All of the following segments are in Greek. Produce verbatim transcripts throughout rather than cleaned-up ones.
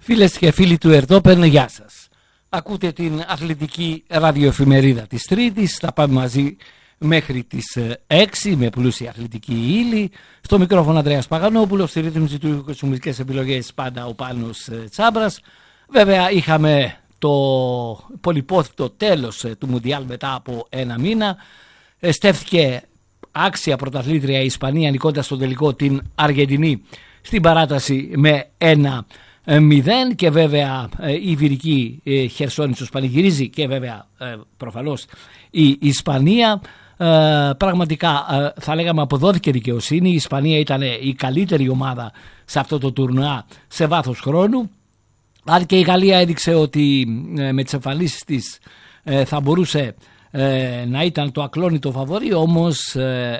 Φίλες και φίλοι του Ερτόπεν, γεια σας. Ακούτε την αθλητική ραδιοεφημερίδα της Τρίτης. Θα πάμε μαζί μέχρι τις έξι με πλούσια αθλητική ύλη. Στο μικρόφωνο Ανδρέας Παγανόπουλος, στη ρύθμιση του στις μουσικές επιλογές πάντα ο Πάνος Τσάμπρας. Βέβαια είχαμε το πολυπόθητο τέλος του Μουντιάλ μετά από ένα μήνα. Στέφθηκε άξια πρωταθλήτρια η Ισπανία, νικώντας στο τελικό την Αργεντινή στην παράταση με ένα μηδέν, και βέβαια η Βυρική Χερσόνησος πανηγυρίζει, και βέβαια προφανώς η Ισπανία. Πραγματικά θα λέγαμε αποδόθηκε δικαιοσύνη. Η Ισπανία ήταν η καλύτερη ομάδα σε αυτό το τουρνουά σε βάθος χρόνου, αν και η Γαλλία έδειξε ότι με τις εμφανίσεις της θα μπορούσε να ήταν το ακλόνητο φαβορί, όμως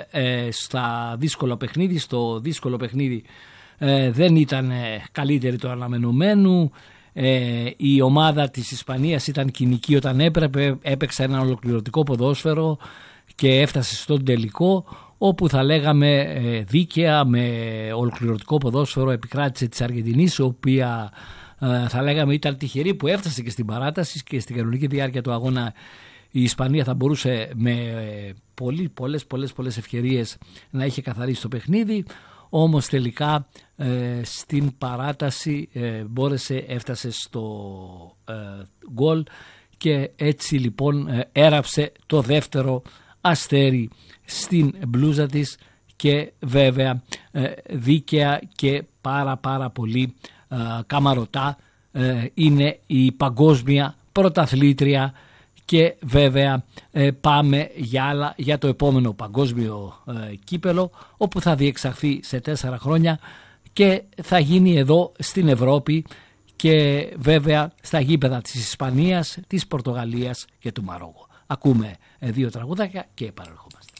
στα δύσκολο παιχνίδι, στο δύσκολο παιχνίδι Ε, δεν ήταν καλύτερη το αναμενωμένου. Ε, η ομάδα της Ισπανίας ήταν κοινική όταν έπρεπε, έπαιξε ένα ολοκληρωτικό ποδόσφαιρο και έφτασε στον τελικό, όπου θα λέγαμε ε, δίκαια με ολοκληρωτικό ποδόσφαιρο επικράτησε της Αργεντινής, η οποία ε, θα λέγαμε ήταν τυχερή που έφτασε και στην παράταση, και στην κανονική διάρκεια του αγώνα η Ισπανία θα μπορούσε με ε, πολύ, πολλές, πολλές, πολλές ευκαιρίες να είχε καθαρίσει το παιχνίδι. Όμως τελικά ε, στην παράταση ε, μπόρεσε, έφτασε στο ε, γκολ, και έτσι λοιπόν ε, έραψε το δεύτερο αστέρι στην μπλούζα της, και βέβαια ε, δίκαια και πάρα πάρα πολύ ε, καμαρωτά ε, είναι η παγκόσμια πρωταθλήτρια. Και βέβαια ε, πάμε για, άλλα, για το επόμενο παγκόσμιο ε, κύπελο, όπου θα διεξαχθεί σε τέσσερα χρόνια και θα γίνει εδώ στην Ευρώπη, και βέβαια στα γήπεδα της Ισπανίας, της Πορτογαλίας και του Μαρόκο. Ακούμε ε, δύο τραγουδάκια και επανερχόμαστε.